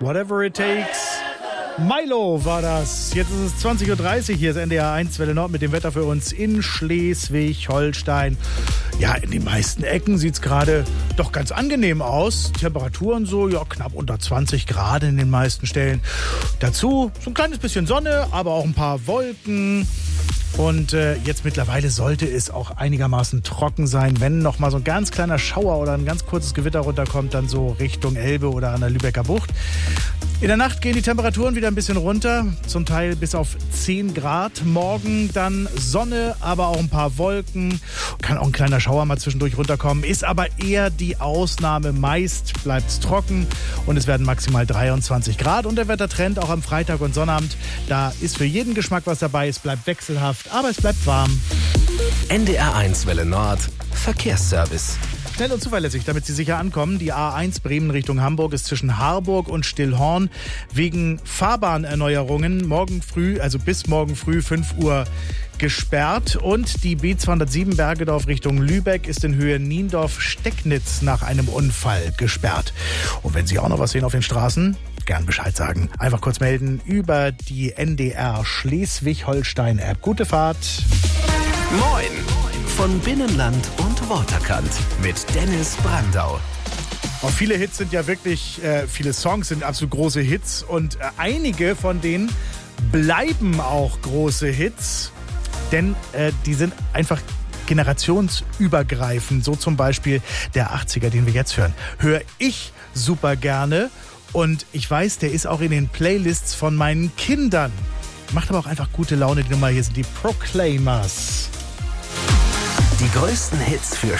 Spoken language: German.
Whatever it takes. Milo war das. Jetzt ist es 20.30 Uhr. Hier ist NDR 1 Welle Nord mit dem Wetter für uns in Schleswig-Holstein. Ja, in den meisten Ecken sieht es gerade doch ganz angenehm aus. Temperaturen so, ja, knapp unter 20 Grad in den meisten Stellen. Dazu so ein kleines bisschen Sonne, aber auch ein paar Wolken. Und jetzt mittlerweile sollte es auch einigermaßen trocken sein. Wenn noch mal so ein ganz kleiner Schauer oder ein ganz kurzes Gewitter runterkommt, dann so Richtung Elbe oder an der Lübecker Bucht. In der Nacht gehen die Temperaturen wieder ein bisschen runter, zum Teil bis auf 10 Grad. Morgen dann Sonne, aber auch ein paar Wolken. Kann auch ein kleiner Schauer mal zwischendurch runterkommen, ist aber eher die Ausnahme. Meist bleibt es trocken und es werden maximal 23 Grad. Und der Wettertrend auch am Freitag und Sonnabend, da ist für jeden Geschmack was dabei. Es bleibt wechselhaft, aber es bleibt warm. NDR 1 Welle Nord, Verkehrsservice. Schnell und zuverlässig, damit Sie sicher ankommen. Die A1 Bremen Richtung Hamburg ist zwischen Harburg und Stillhorn wegen Fahrbahnerneuerungen morgen früh, also bis morgen früh 5 Uhr gesperrt. Und die B207 Bergedorf Richtung Lübeck ist in Höhe Niendorf-Stecknitz nach einem Unfall gesperrt. Und wenn Sie auch noch was sehen auf den Straßen, gern Bescheid sagen. Einfach kurz melden über die NDR Schleswig-Holstein-App. Gute Fahrt. Moin von Binnenland und Waterkant mit Dennis Brandau. Auch viele Hits sind ja wirklich, viele Songs sind absolut große Hits und einige von denen bleiben auch große Hits, denn die sind einfach generationsübergreifend. So zum Beispiel der 80er, den wir jetzt hören. Höre ich super gerne und ich weiß, der ist auch in den Playlists von meinen Kindern. Macht aber auch einfach gute Laune, die Nummer hier sind die Proclaimers. Die größten Hits für